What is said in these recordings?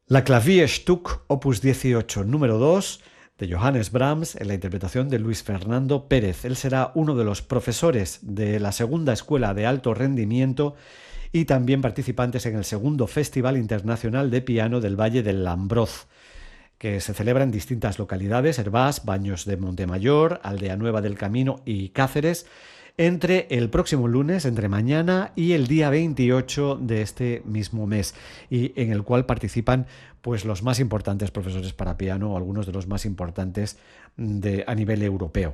La Klavierstück Opus 18, número 2, de Johannes Brahms, en la interpretación de Luis Fernando Pérez. Él será uno de los profesores de la segunda escuela de alto rendimiento y también participantes en el segundo Festival Internacional de Piano del Valle del Lambroz, que se celebra en distintas localidades: Hervás, Baños de Montemayor, Aldea Nueva del Camino y Cáceres, entre el próximo lunes, entre mañana y el día 28 de este mismo mes, y en el cual participan pues los más importantes profesores para piano, o algunos de los más importantes a nivel europeo.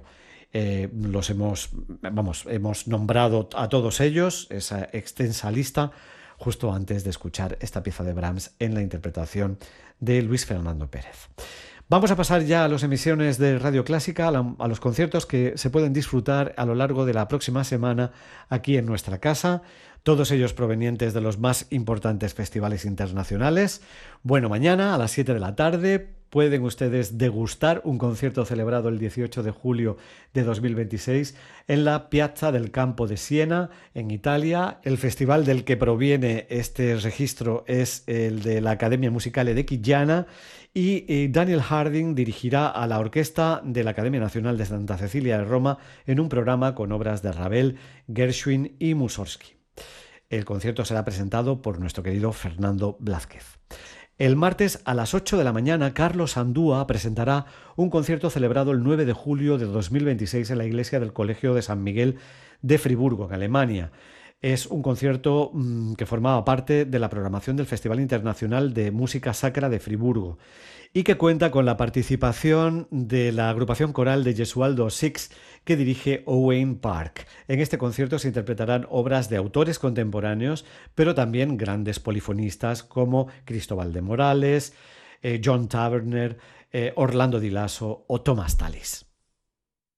Hemos nombrado a todos ellos, esa extensa lista, justo antes de escuchar esta pieza de Brahms en la interpretación de Luis Fernando Pérez. Vamos a pasar ya a las emisiones de Radio Clásica, a los conciertos que se pueden disfrutar a lo largo de la próxima semana aquí en nuestra casa, todos ellos provenientes de los más importantes festivales internacionales. Bueno, mañana a las 7 de la tarde pueden ustedes degustar un concierto celebrado el 18 de julio de 2026 en la Piazza del Campo de Siena, en Italia. El festival del que proviene este registro es el de la Academia Musicale de Chigiana, y Daniel Harding dirigirá a la orquesta de la Academia Nacional de Santa Cecilia de Roma en un programa con obras de Ravel, Gershwin y Mussorgsky. El concierto será presentado por nuestro querido Fernando Blázquez. El martes a las 8 de la mañana, Carlos Andúa presentará un concierto celebrado el 9 de julio de 2026 en la iglesia del Colegio de San Miguel de Friburgo, en Alemania. Es un concierto que formaba parte de la programación del Festival Internacional de Música Sacra de Friburgo y que cuenta con la participación de la agrupación coral de Gesualdo Six, que dirige Owain Park. En este concierto se interpretarán obras de autores contemporáneos, pero también grandes polifonistas como Cristóbal de Morales, John Taverner, Orlando Di Lasso o Thomas Tallis.